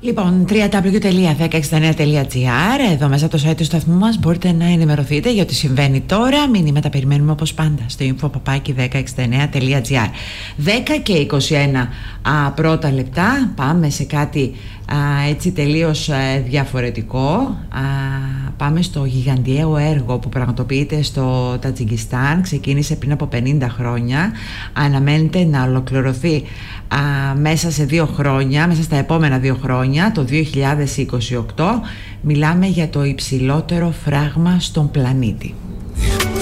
Λοιπόν, www.1069.gr. Εδώ μέσα από το site του σταθμού μας μπορείτε να ενημερωθείτε για ό,τι συμβαίνει τώρα. Μηνύματα περιμένουμε όπως πάντα στο info@1069.gr. 10 και 21 πρώτα λεπτά. Πάμε σε κάτι έτσι τελείως διαφορετικό. Πάμε στο γιγαντιαίο έργο που πραγματοποιείται στο Τατζικιστάν. Ξεκίνησε πριν από 50 χρόνια. Αναμένεται να ολοκληρωθεί μέσα σε 2 χρόνια, μέσα στα επόμενα 2 χρόνια, το 2028. Μιλάμε για το υψηλότερο φράγμα στον πλανήτη.